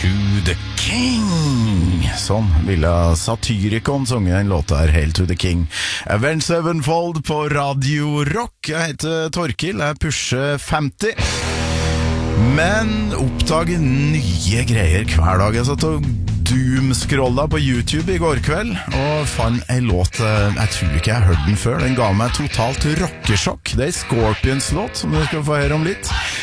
to the King. Sånn ville Satyricon sunge en låt her, Hail to the King. Avenged Sevenfold på Radio Rock. Jeg heter Torkil, jeg pusher 50. Men oppdager nye greier hver dag. Jeg satt og doomscrolla på YouTube i går kveld og fant en låt, jeg tror ikke jeg har hørt den før. Den ga meg totalt rockesjokk. Det er en Scorpions-låt som du skal få høre om litt.